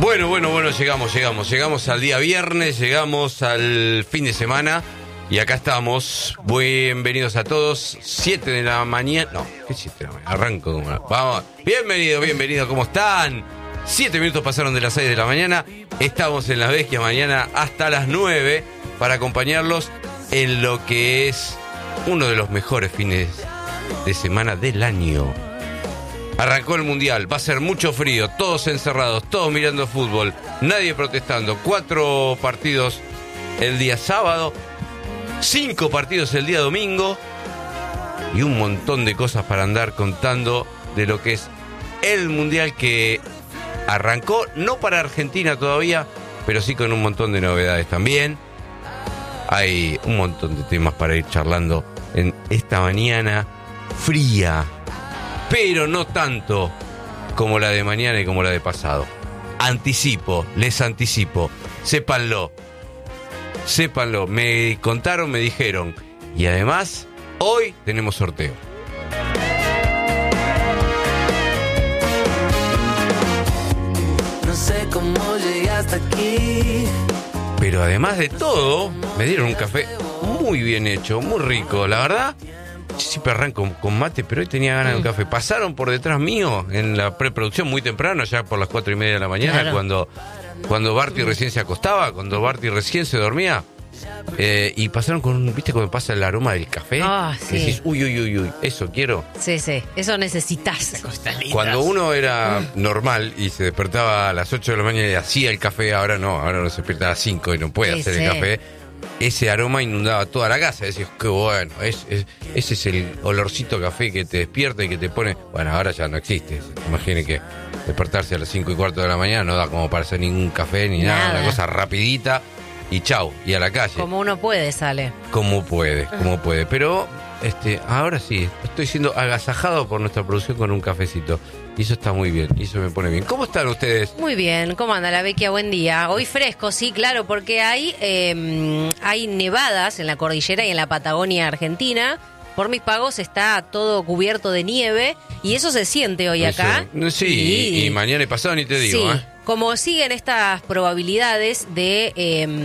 Bueno, llegamos al día viernes, llegamos al fin de semana y acá estamos. Bienvenidos a todos, 7 de la mañana, no, ¿qué 7 de la mañana? Arranco, vamos, bienvenido, ¿cómo están? 7 minutos pasaron de las 6 de la mañana, estamos en La Vecchia mañana hasta las 9 para acompañarlos en lo que es uno de los mejores fines de semana del año. Arrancó el Mundial, va a ser mucho frío, todos encerrados, todos mirando fútbol, nadie protestando. 4 partidos el día sábado, 5 partidos el día domingo y un montón de cosas para andar contando de lo que es el Mundial que arrancó, no para Argentina todavía, pero sí con un montón de novedades también. Hay un montón de temas para ir charlando en esta mañana fría, pero no tanto como la de mañana y como la de pasado. Les anticipo, sépanlo, me contaron, me dijeron, y además, hoy tenemos sorteo. No sé cómo llegué hasta aquí. Pero además de todo, me dieron un café muy bien hecho, muy rico, la verdad. Yo siempre arranco con mate, pero hoy tenía ganas de un café. Pasaron por detrás mío en la preproducción muy temprano, ya por las 4:30 de la mañana, claro. cuando Barty recién se acostaba, cuando Barty recién se dormía. Y pasaron con, ¿viste cuando pasa el aroma del café? Sí. Y decís, uy, eso quiero. Sí, eso necesitas. Cuando uno era normal y se despertaba a las 8 de la mañana y hacía el café, ahora no se despierta a las 5 y no puede hacer el café. Ese aroma inundaba toda la casa. Decís, qué bueno, ese es el olorcito café que te despierta y que te pone. Bueno, ahora ya no existe. Imagine que despertarse a las 5:15 de la mañana no da como para hacer ningún café ni nada. Una cosa rapidita y chau, y a la calle. Como uno puede, sale. Como puede. Pero ahora sí, estoy siendo agasajado por nuestra producción con un cafecito. Y eso está muy bien, y eso me pone bien. ¿Cómo están ustedes? Muy bien, ¿cómo anda La Vecchia? Buen día. Hoy fresco, sí, claro, porque hay nevadas en la cordillera y en la Patagonia Argentina. Por mis pagos está todo cubierto de nieve y eso se siente hoy acá. Sí, y mañana y pasado ni te digo. Sí. Como siguen estas probabilidades de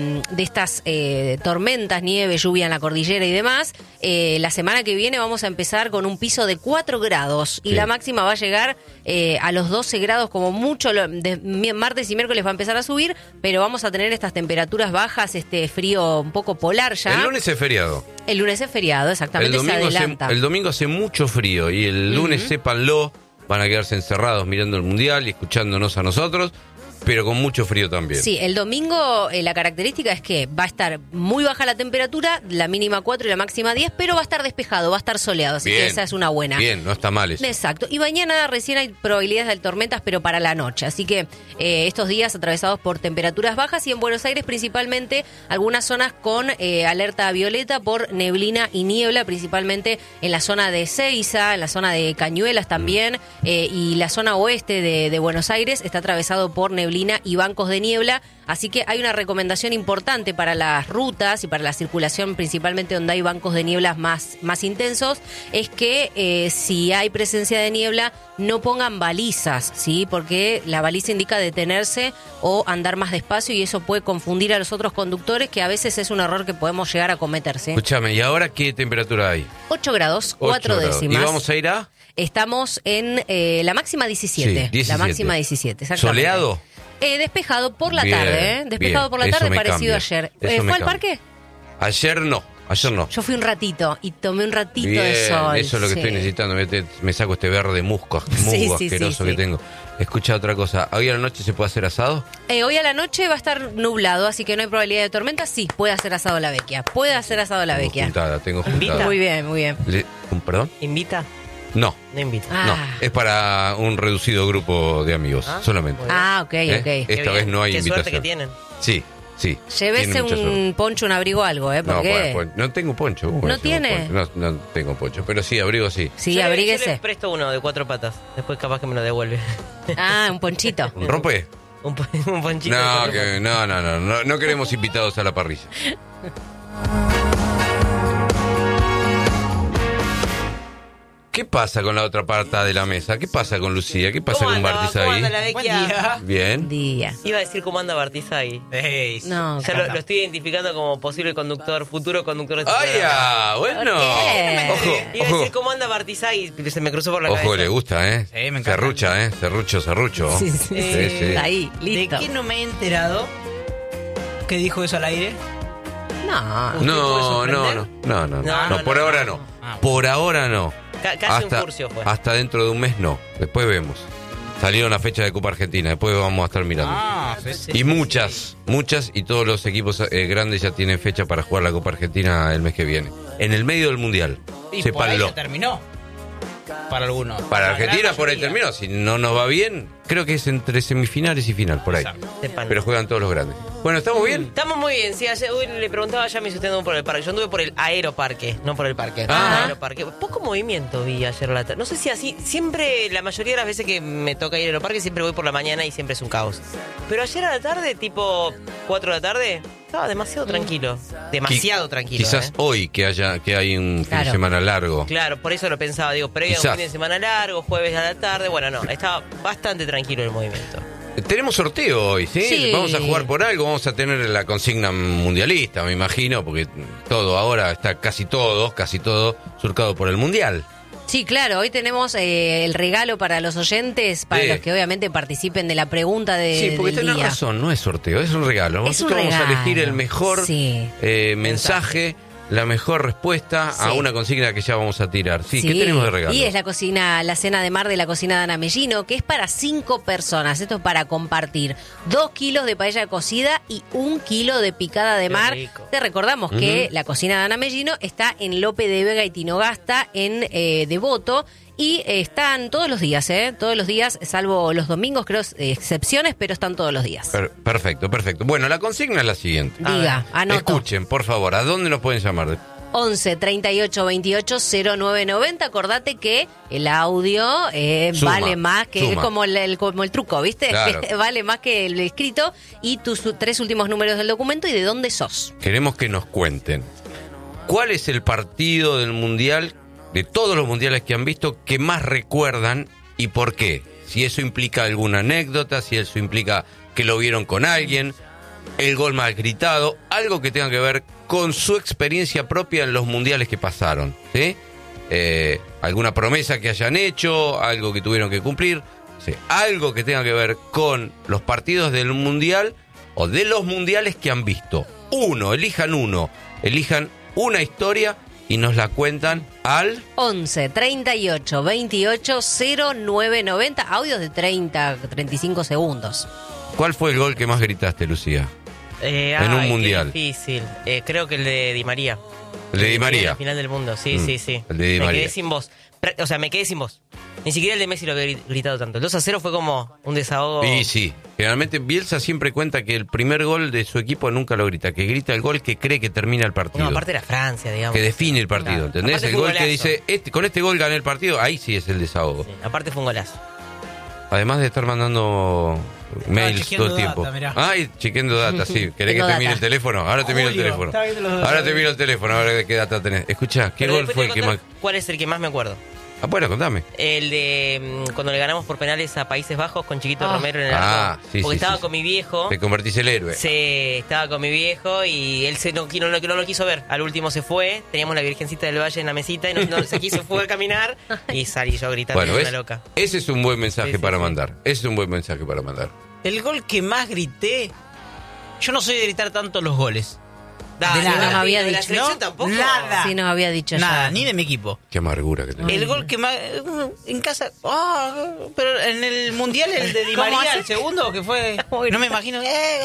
estas tormentas, nieve, lluvia en la cordillera y demás, la semana que viene vamos a empezar con un piso de 4 grados y la máxima va a llegar a los 12 grados como mucho. Martes y miércoles va a empezar a subir, pero vamos a tener estas temperaturas bajas, frío un poco polar ya. El lunes es feriado. El lunes es feriado, exactamente, se adelanta. El domingo hace mucho frío y el lunes, sépanlo, van a quedarse encerrados mirando el Mundial y escuchándonos a nosotros, pero con mucho frío también. Sí, el domingo la característica es que va a estar muy baja la temperatura, la mínima 4 y la máxima 10, pero va a estar despejado, va a estar soleado, así que esa es una buena. Bien, no está mal eso. Exacto, y mañana recién hay probabilidades de tormentas, pero para la noche, así que estos días atravesados por temperaturas bajas y en Buenos Aires principalmente algunas zonas con alerta violeta por neblina y niebla, principalmente en la zona de Seiza, en la zona de Cañuelas también, y la zona oeste de Buenos Aires está atravesado por neblina y bancos de niebla, así que hay una recomendación importante para las rutas y para la circulación, principalmente donde hay bancos de niebla más intensos, es que si hay presencia de niebla no pongan balizas, ¿sí? Porque la baliza indica detenerse o andar más despacio y eso puede confundir a los otros conductores, que a veces es un error que podemos llegar a cometer, ¿sí? Escúchame, ¿y ahora qué temperatura hay? 8 grados, 4 décimas. ¿Y vamos a ir a? Estamos en la máxima 17. Sí, 17. La máxima 17, exactamente. ¿Soleado? Despejado por la tarde, Despejado por la tarde, parecido a ayer. ¿Fue al parque? Ayer no. Yo fui un ratito y tomé un ratito de sol. Eso es lo que estoy necesitando. Me saco este verde musgo asqueroso que tengo. Escucha otra cosa. ¿Hoy a la noche se puede hacer asado? Hoy a la noche va a estar nublado, así que no hay probabilidad de tormenta. Sí, puede hacer asado La Vecchia. Tengo juntada. Muy bien. ¿Perdón? ¿Invita? No invita. No, es para un reducido grupo de amigos, solamente. Ok. Esta vez no hay Qué invitación. suerte que tienen. Sí. Llévese un poncho, un abrigo, algo, porque... No tengo poncho. ¿No tiene? No tengo poncho, pero sí, abrigo sí. Sí, abríguese. Yo le presto uno de 4 patas, después capaz que me lo devuelve. Un ponchito. ¿Un rompe? un ponchito. No queremos invitados a la parrilla. ¿Qué pasa con la otra parte de la mesa? ¿Qué pasa con Lucía? ¿Qué pasa ¿Cómo con anda? ¿Cómo Bartizay? anda la Buen vecchia? día. Bien. Día. Iba a decir cómo anda Bartizay. Ey, No, Ya lo estoy identificando como posible conductor, futuro conductor de este ¡Ay, programa. ya! Bueno. ¿Por qué? Ojo, Iba a ojo. decir cómo anda Bartizay y se me cruzó por la Ojo, cabeza. le gusta, ¿eh? Sí, me encanta. Serrucha, ¿eh? Serrucho. Sí. Sí. Ahí, ¿De listo. qué no me he enterado? ¿Qué dijo eso al aire? No. ¿Usted puede sorprender? No, por ahora no. Ah. Por ahora no. Casi un furcio fue. Hasta dentro de un mes no. Después vemos. Salieron las fechas de Copa Argentina. Después vamos a estar mirando. Ah, sí. Y muchas, y todos los equipos grandes ya tienen fecha para jugar la Copa Argentina el mes que viene. En el medio del Mundial. Y por ahí Sépanlo. ya terminó. Para algunos. Para La Argentina gran por ahí mayoría. terminó. Si no nos va bien, creo que es entre semifinales y final, por ahí. Exacto. Sepan. Pero juegan todos los grandes. Bueno, ¿estamos bien? Estamos muy bien, sí, ayer, hoy le preguntaba ya me usted por el parque. Yo anduve por el aeroparque, no por el parque. Ah. Aeroparque. Poco movimiento vi ayer a la tarde. No sé si así, siempre, la mayoría de las veces que me toca ir al aeroparque, siempre voy por la mañana y siempre es un caos. Pero ayer a la tarde, tipo 4 de la tarde, estaba demasiado tranquilo. Demasiado tranquilo. Quizás hoy que hay un fin Claro. de semana largo. Claro, por eso lo pensaba, digo, previo a un Quizás. fin de semana largo, jueves a la tarde, bueno, no, estaba bastante tranquilo el movimiento. Tenemos sorteo hoy, ¿sí? Sí. Vamos a jugar por algo, vamos a tener la consigna mundialista, me imagino, porque todo ahora está casi todo surcado por el Mundial. Sí, claro, hoy tenemos el regalo para los oyentes, para Sí. los que obviamente participen de la pregunta Sí, porque del tenés día. razón, no es sorteo, es un regalo. Es un Nosotros vamos a regalo, elegir el mejor sí. mensaje, la mejor respuesta a Sí. una consigna que ya vamos a tirar. Sí, ¿qué tenemos de regalo? Y es la cena de mar de la cocina de Ana Mellino, que es para 5 personas. Esto es para compartir 2 kilos de paella cocida y 1 kilo de picada de Qué mar. rico. Te recordamos que la cocina de Ana Mellino está en Lope de Vega y Tinogasta, en Devoto. Y están todos los días, salvo los domingos, creo, excepciones, pero están todos los días. Perfecto. Bueno, la consigna es la siguiente. Diga, anoto. Escuchen, por favor, ¿a dónde nos pueden llamar? 11 38 28 0990. Acordate que el audio Suma, vale más que suma. es como el truco, ¿viste? Claro. Vale más que el escrito y tus 3 últimos números del documento y de dónde sos. Queremos que nos cuenten cuál es el partido del Mundial, de todos los mundiales que han visto, que más recuerdan y por qué. Si eso implica alguna anécdota, si eso implica que lo vieron con alguien, el gol más gritado, algo que tenga que ver con su experiencia propia en los mundiales que pasaron, ¿sí? Alguna promesa que hayan hecho, algo que tuvieron que cumplir, ¿sí? Algo que tenga que ver con los partidos del mundial o de los mundiales que han visto. Elijan una historia y nos la cuentan al 11 38 28 0990. Audios de 35 segundos. ¿Cuál fue el gol que más gritaste, Lucía? En un Qué mundial. difícil. Creo que el de Di María. El de Di María. La final del mundo, sí. El de Di me María. quedé sin voz. O sea, me quedé sin voz. Ni siquiera el de Messi lo había gritado tanto. El 2-0 fue como un desahogo. Y sí, generalmente Bielsa siempre cuenta que el primer gol de su equipo nunca lo grita, que grita el gol que cree que termina el partido. No, aparte era Francia, digamos. Que define el partido, Claro. ¿entendés? Aparte El fue un gol que golazo. dice, con este gol gané el partido, ahí sí es el desahogo. Sí, aparte fue un golazo. Además de estar mandando mails chequeando todo el tiempo. data, mirá. Ay, chequeando data, sí. ¿Querés que Tengo te mire data. el teléfono? Ahora te miro el Julio, teléfono. estaba viendo los Ahora te datos. miro el teléfono, a ver qué data tenés. Escuchá, ¿qué Pero gol después fue te el que voy a más...? contar ¿Cuál es el que más me acuerdo? Ah, bueno, contame. El de cuando le ganamos por penales a Países Bajos con Chiquito Ah. Romero en el Ah, arco. sí, Porque sí, estaba sí, con mi viejo. Te convertís el héroe. Sí, estaba con mi viejo y él no lo quiso ver. Al último se fue, teníamos la Virgencita del Valle en la mesita y no se quiso, fue a caminar y salí yo gritando Bueno, como ¿ves? una loca. Ese es un buen mensaje Sí, sí, para sí. mandar. Ese es un buen mensaje para mandar. El gol que más grité. Yo no soy de gritar tanto los goles. Dale, nada. Nos había ¿de la dicho. selección ¿No? tampoco? Nada. Sí, nos había dicho Nada, ya. ni de mi equipo. Qué amargura que tenés. El gol que más. En casa. Pero en el mundial, el de Di ¿Cómo María, hace? el segundo, que fue. No me imagino.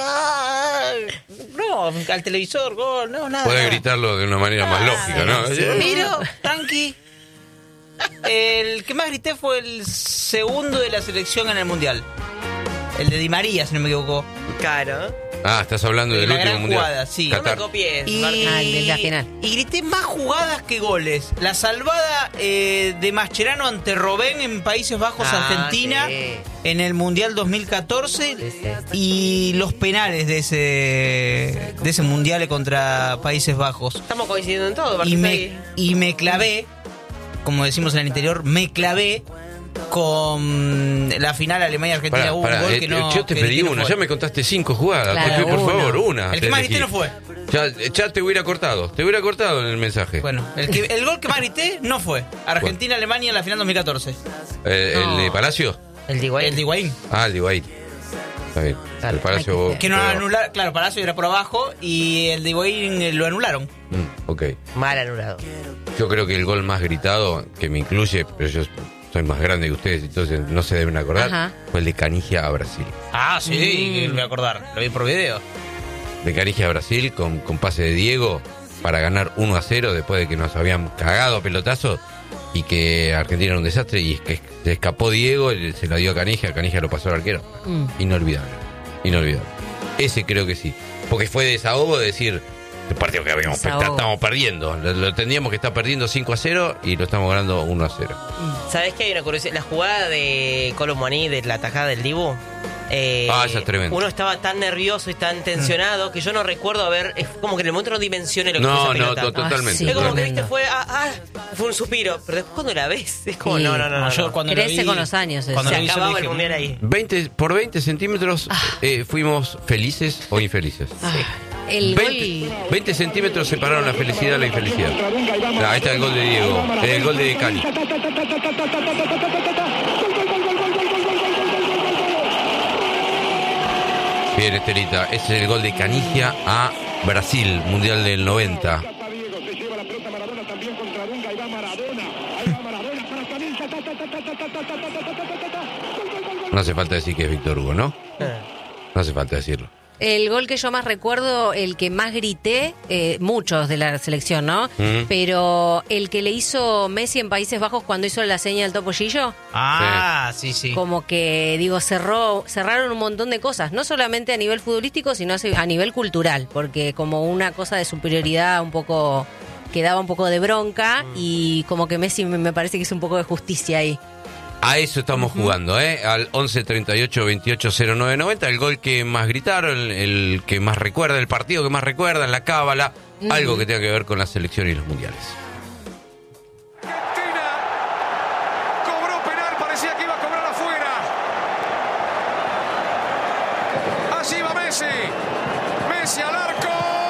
No, al televisor, gol, no, nada. Puedes nada. gritarlo de una manera más lógica, ¿no? Miro, tranqui. El que más grité fue el segundo de la selección en el mundial. El de Di María, si no me equivoco. Claro. Ah, estás hablando del La último gran mundial. jugada, sí. No me Qatar. copies, Y, Martín. el de la final. y grité más jugadas que goles. La salvada de Mascherano ante Robben en Países Bajos, Ah, Argentina, sí. en el Mundial 2014. Sí, sí. Y los penales de ese Mundial contra Países Bajos. Estamos coincidiendo en todo, Y Martín. me clavé como decimos en el interior, me clavé con la final Alemania-Argentina. Hubo un gol que no. Yo te que pedí no una, fue. ya me contaste 5 jugadas. Claro, por uno. favor, una. El que más grité no fue. Ya te hubiera cortado. Te hubiera cortado en el mensaje. Bueno, el gol que más grité no fue. Argentina-Alemania en la final 2014. ¿El de Palacio? El de Higuaín. El de Higuaín. Ah, el de Higuaín. Está bien. Claro. El Palacio. Ay, Que no anularon. Claro, Palacio era por abajo y el de Higuaín lo anularon. Ok. Mal anulado. Yo creo que el gol más gritado, que me incluye, pero yo soy más grande que ustedes, entonces no se deben acordar, Ajá. fue el de Canigia a Brasil. Ah, sí, me voy a acordar. Lo vi por video. De Canigia a Brasil con pase de Diego para ganar 1-0 después de que nos habían cagado a pelotazos y que Argentina era un desastre y es que se escapó Diego, se la dio a Canigia lo pasó al arquero. Inolvidable. Ese creo que sí. Porque fue desahogo de decir, el partido que estamos perdiendo. Lo tendríamos que estar perdiendo 5-0 y lo estamos ganando 1-0. ¿Sabés que hay una curiosidad? La jugada de Colo Muaní, de la tajada del Dibu. Esa es tremenda. Uno estaba tan nervioso y tan tensionado que yo no recuerdo haber. Es como que en el momento no dimensioné lo que fue esa pelota. Totalmente. Ah, sí. Es como que Tremendo. viste, fue un suspiro. Pero después cuando la ves, es como, Sí. no. Yo cuando lo Crece vi- con los años eso. Cuando Se lo vi, yo acababa dije, el mundial ahí. 20 centímetros fuimos felices o infelices. El 20 centímetros separaron la felicidad de la infelicidad. Ahí está el gol de Diego, el gol de Cani. Bien, Estelita, ese es el gol de Canigia a Brasil, Mundial del 90. No hace falta decir que es Víctor Hugo, ¿no? No hace falta decirlo. El gol que yo más recuerdo, el que más grité, muchos de la selección, ¿no? Pero el que le hizo Messi en Países Bajos cuando hizo la seña del topollillo, Ah, sí. como que, digo, cerraron un montón de cosas, no solamente a nivel futbolístico, sino a nivel cultural, porque como una cosa de superioridad un poco, que daba un poco de bronca, y como que Messi me parece que hizo un poco de justicia ahí. A eso estamos jugando, al 11 38 28 09 90, el gol que más gritaron, el que más recuerda, el partido que más recuerda, la cábala, algo que tenga que ver con la selección y los mundiales. Argentina cobró penal, parecía que iba a cobrar afuera. Allí va Messi al